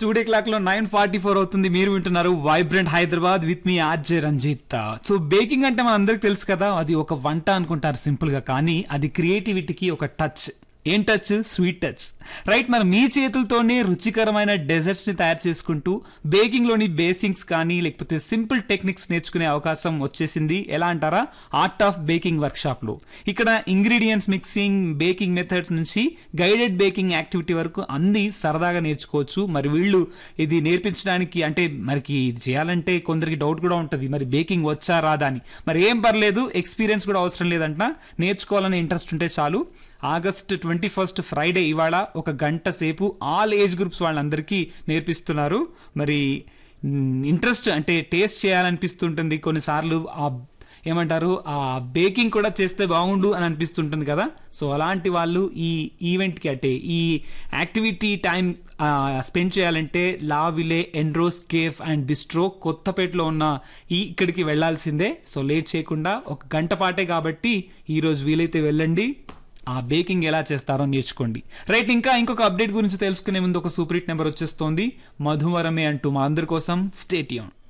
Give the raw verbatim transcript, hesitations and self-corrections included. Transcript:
Studio clock లో nine forty four అవుతుంది. మీరు వింటున్నారు vibrant Hyderabad with me RJ Ranjith. So baking అంటే మన అందరికి తెలుసు కదా, అది ఒక వంట అనుకుంటారు సింపుల్ గా, కానీ అది క్రియేటివిటీకి ఒక టచ్. ఏం టచ్? Sweet touch, right. మరి మీ చేతులతోనే రుచికరమైన డెజర్ట్స్ ని తయారు చేసుకుంటూ బేకింగ్ లోని బేసిక్స్ కానీ లేకపోతే సింపుల్ టెక్నిక్స్ నేర్చుకునే అవకాశం వచ్చేసింది. ఎలా అంటారా? Art of baking work shop లో. ఇక్కడ ఇంగ్రీడియంట్స్ మిక్సింగ్, బేకింగ్ మెథడ్స్ నుంచి గైడెడ్ బేకింగ్ యాక్టివిటీ వరకు అన్ని సరదాగా నేర్చుకోవచ్చు. మరి వీళ్ళు ఇది నేర్పించడానికి అంటే మరికి ఇది చేయాలంటే కొందరికి డౌట్ కూడా ఉంటుంది, మరి బేకింగ్ వచ్చా రాదా అని. మరి ఏం పర్లేదు, ఎక్స్పీరియన్స్ కూడా అవసరం లేదంట, నేర్చుకోవాలని ఇంట్రెస్ట్ ఉంటే చాలు. ఆగస్ట్ ట్వంటీ ఫస్ట్ ఫ్రైడే ఇవాళ ఒక గంట సేపు ఆల్ ఏజ్ గ్రూప్స్ వాళ్ళందరికీ నేర్పిస్తున్నారు. మరి ఇంట్రెస్ట్ అంటే టేస్ట్ చేయాలనిపిస్తుంటుంది కొన్నిసార్లు, ఆ ఏమంటారు ఆ బేకింగ్ కూడా చేస్తే బాగుండు అని అనిపిస్తుంటుంది కదా. సో అలాంటి వాళ్ళు ఈ ఈవెంట్కి అంటే ఈ యాక్టివిటీ టైం స్పెండ్ చేయాలంటే లా విలే ఎన్రోస్ కేఫ్ అండ్ బిస్ట్రో కొత్తపేటలో ఉన్న ఈ ఇక్కడికి వెళ్లాల్సిందే. సో లేట్ చేయకుండా ఒక గంట పాటే కాబట్టి ఈరోజు వీలైతే వెళ్ళండి, ఆ బేకింగ్ ఎలా చేస్తారో నేర్చుకోండి, రైట్. ఇంకా ఇంకొక అప్డేట్ గురించి తెలుసుకునే ముందు ఒక సూపర్ హిట్ నెంబర్ వచ్చేస్తోంది, మధువరమే అంటూ మా అందరి కోసం. Stay tune.